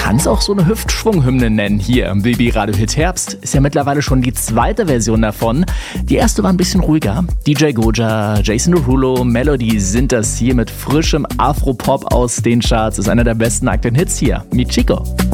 kann es auch so eine Hüftschwunghymne nennen. Hier im Baby Radio Hit Herbst ist ja mittlerweile schon die zweite Version davon. Die erste war ein bisschen ruhiger. DJ Goja, Jason Derulo, Melody sind das hier mit frischem Afro-Pop aus den Charts. Ist einer der besten aktuellen Hits hier. Mit Chico.